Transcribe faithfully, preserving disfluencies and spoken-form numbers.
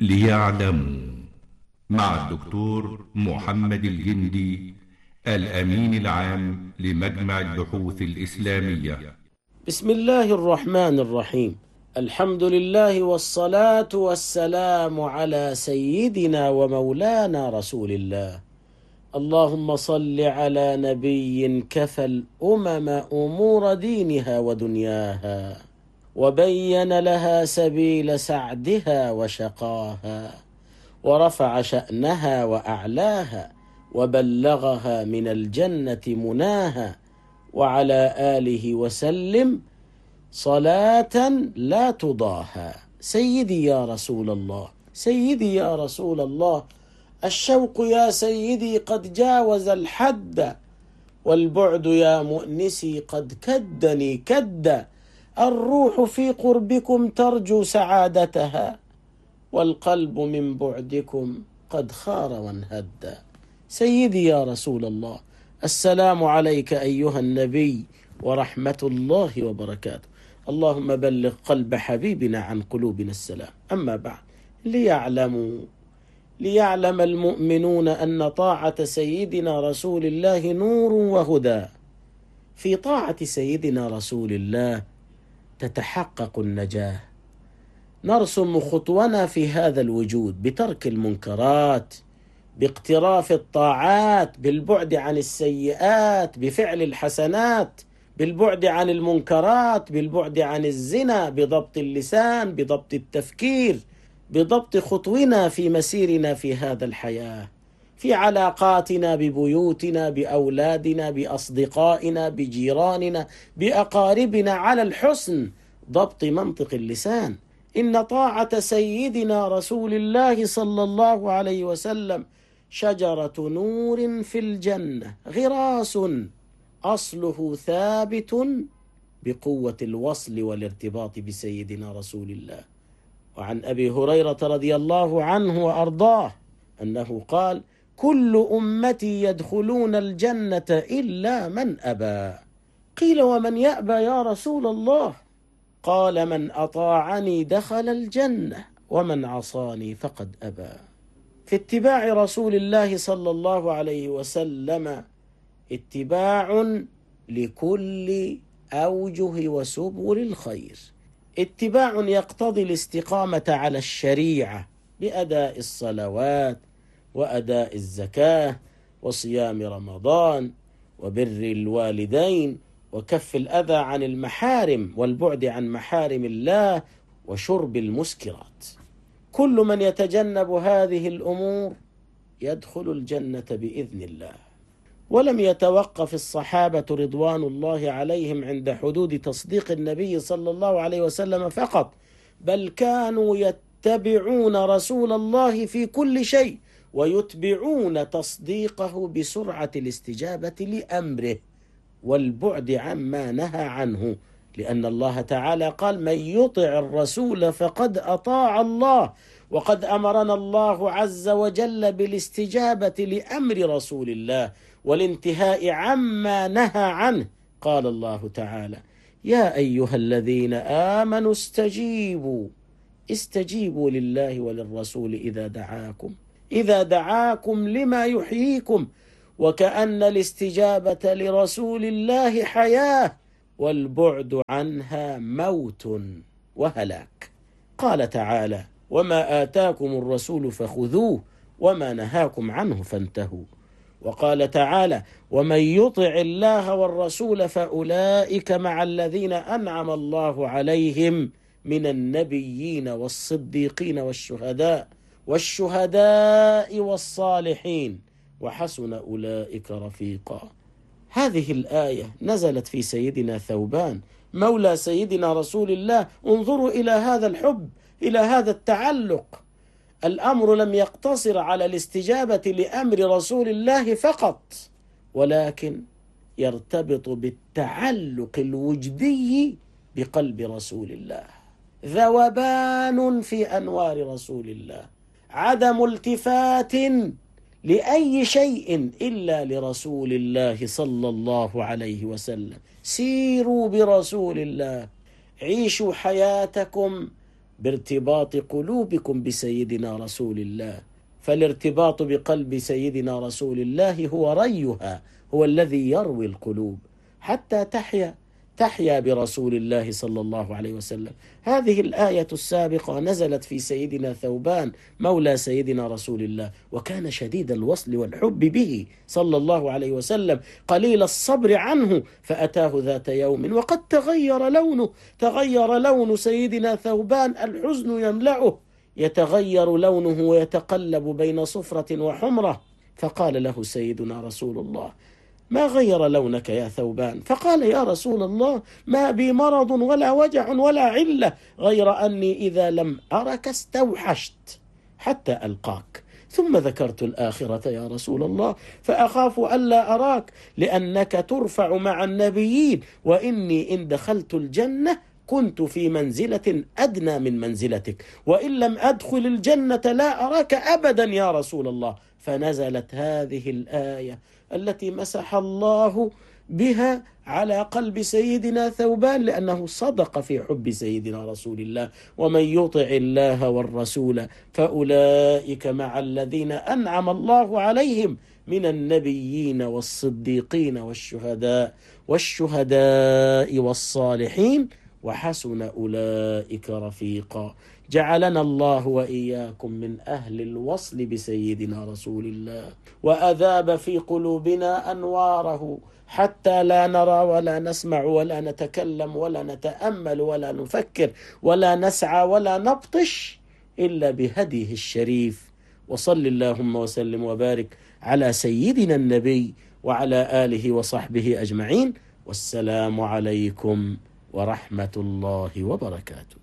ليعلموا مع الدكتور محمد الجندي الأمين العام لمجمع البحوث الإسلامية. بسم الله الرحمن الرحيم. الحمد لله والصلاة والسلام على سيدنا ومولانا رسول الله. اللهم صل على نبي كفى الأمم أمور دينها ودنياها، وبين لها سبيل سعدها وشقاها، ورفع شأنها وأعلاها، وبلغها من الجنة مناها، وعلى آله وسلم صلاة لا تضاهى. سيدي يا رسول الله، سيدي يا رسول الله، الشوق يا سيدي قد جاوز الحد، والبعد يا مؤنسي قد كدني كدا. الروح في قربكم ترجو سعادتها، والقلب من بعدكم قد خار وانهد. سيدي يا رسول الله، السلام عليك أيها النبي ورحمة الله وبركاته. اللهم بلغ قلب حبيبنا عن قلوبنا السلام. أما بعد، ليعلموا ليعلم المؤمنون أن طاعة سيدنا رسول الله نور وهدى. في طاعة سيدنا رسول الله تتحقق النجاة. نرسم خطونا في هذا الوجود بترك المنكرات، باقتراف الطاعات، بالبعد عن السيئات، بفعل الحسنات، بالبعد عن المنكرات، بالبعد عن الزنا، بضبط اللسان، بضبط التفكير، بضبط خطونا في مسيرنا في هذا الحياة، في علاقاتنا ببيوتنا، بأولادنا، بأصدقائنا، بجيراننا، بأقاربنا، على الحسن ضبط منطق اللسان. إن طاعة سيدنا رسول الله صلى الله عليه وسلم شجرة نور في الجنة، غراس أصله ثابت بقوة الوصل والارتباط بسيدنا رسول الله. وعن أبي هريرة رضي الله عنه وأرضاه أنه قال: كل أمتي يدخلون الجنة إلا من أبى. قيل: ومن يأبى يا رسول الله؟ قال: من أطاعني دخل الجنة، ومن عصاني فقد أبى. في اتباع رسول الله صلى الله عليه وسلم اتباع لكل أوجه وسبل الخير. اتباع يقتضي الاستقامة على الشريعة بأداء الصلوات، وأداء الزكاة، وصيام رمضان، وبر الوالدين، وكف الأذى عن المحارم، والبعد عن محارم الله، وشرب المسكرات. كل من يتجنب هذه الأمور يدخل الجنة بإذن الله. ولم يتوقف الصحابة رضوان الله عليهم عند حدود تصديق النبي صلى الله عليه وسلم فقط، بل كانوا يتبعون رسول الله في كل شيء، ويتبعون تصديقه بسرعة الاستجابة لأمره والبعد عما نهى عنه، لأن الله تعالى قال: من يطع الرسول فقد أطاع الله. وقد أمرنا الله عز وجل بالاستجابة لأمر رسول الله والانتهاء عما نهى عنه. قال الله تعالى: يا أيها الذين آمنوا استجيبوا استجيبوا لله وللرسول إذا دعاكم إذا دعاكم لما يحييكم. وكأن الاستجابة لرسول الله حياة، والبعد عنها موت وهلاك. قال تعالى: وما آتاكم الرسول فخذوه، وما نهاكم عنه فانتهوا. وقال تعالى: ومن يطع الله والرسول فأولئك مع الذين أنعم الله عليهم من النبيين والصديقين والشهداء والشهداء والصالحين، وحسن أولئك رفيقا. هذه الآية نزلت في سيدنا ثوبان مولى سيدنا رسول الله. انظروا إلى هذا الحب، إلى هذا التعلق. الأمر لم يقتصر على الاستجابة لأمر رسول الله فقط، ولكن يرتبط بالتعلق الوجدي بقلب رسول الله. ذوبان في أنوار رسول الله، عدم التفات لأي شيء إلا لرسول الله صلى الله عليه وسلم. سيروا برسول الله، عيشوا حياتكم بارتباط قلوبكم بسيدنا رسول الله، فالارتباط بقلب سيدنا رسول الله هو ريها، هو الذي يروي القلوب حتى تحيا تحيا برسول الله صلى الله عليه وسلم. هذه الآية السابقة نزلت في سيدنا ثوبان مولى سيدنا رسول الله، وكان شديد الوصل والحب به صلى الله عليه وسلم، قليل الصبر عنه، فأتاه ذات يوم وقد تغير لونه، تغير لون سيدنا ثوبان، الحزن يملأه، يتغير لونه ويتقلب بين صفرة وحمرة. فقال له سيدنا رسول الله: ما غير لونك يا ثوبان؟ فقال: يا رسول الله، ما بي مرض ولا وجع ولا علة، غير أني إذا لم أرك استوحشت حتى ألقاك، ثم ذكرت الآخرة يا رسول الله، فأخاف ألا أراك لأنك ترفع مع النبيين، وإني إن دخلت الجنة كنت في منزلة أدنى من منزلتك، وإن لم أدخل الجنة لا أراك أبدا يا رسول الله. فنزلت هذه الآية التي مسح الله بها على قلب سيدنا ثوبان، لأنه صدق في حب سيدنا رسول الله: ومن يطع الله والرسول فأولئك مع الذين أنعم الله عليهم من النبيين والصديقين والشهداء والشهداء والصالحين وحسن أولئك رفيقا. جعلنا الله وإياكم من أهل الوصل بسيدنا رسول الله، وأذاب في قلوبنا أنواره حتى لا نرى ولا نسمع ولا نتكلم ولا نتأمل ولا نفكر ولا نسعى ولا نبطش إلا بهديه الشريف. وصل اللهم وسلم وبارك على سيدنا النبي وعلى آله وصحبه أجمعين، والسلام عليكم ورحمة الله وبركاته.